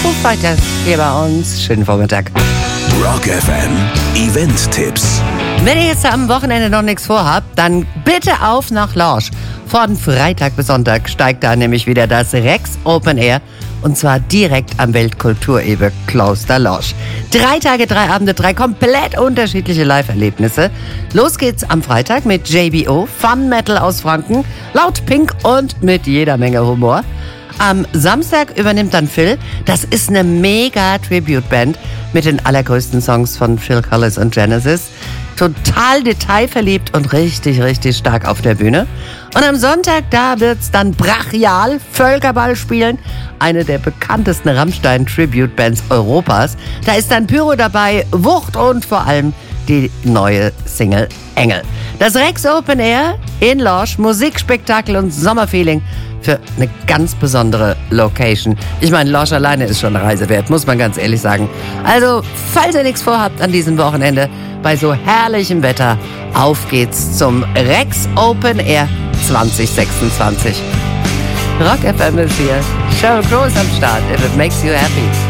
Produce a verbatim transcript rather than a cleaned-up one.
Foo Fighters hier bei uns. Schönen Vormittag. Rock F M Event-Tipps. Wenn ihr jetzt am Wochenende noch nichts vorhabt, dann bitte auf nach Lorsch. Von Freitag bis Sonntag steigt da nämlich wieder das Rex Open Air. Und zwar direkt am Weltkulturerbe Kloster Lorsch. Drei Tage, drei Abende, drei komplett unterschiedliche Live-Erlebnisse. Los geht's am Freitag mit J B O, Fun Metal aus Franken, laut Pink und mit jeder Menge Humor. Am Samstag übernimmt dann Phil. Das ist eine mega Tribute-Band mit den allergrößten Songs von Phil Collins und Genesis. Total detailverliebt und richtig, richtig stark auf der Bühne. Und am Sonntag, da wird's dann brachial Völkerball spielen. Eine der bekanntesten Rammstein-Tribute-Bands Europas. Da ist dann Pyro dabei, Wucht und vor allem die neue Single Engel. Das Rex Open Air in Lorsch, Musikspektakel und Sommerfeeling für eine ganz besondere Location. Ich meine, Lorsch alleine ist schon eine Reise wert, muss man ganz ehrlich sagen. Also, falls ihr nichts vorhabt an diesem Wochenende, bei so herrlichem Wetter, auf geht's zum Rex Open Air zwanzig sechsundzwanzig. Rock F M ist hier. Sheryl Crow ist am Start. If it makes you happy.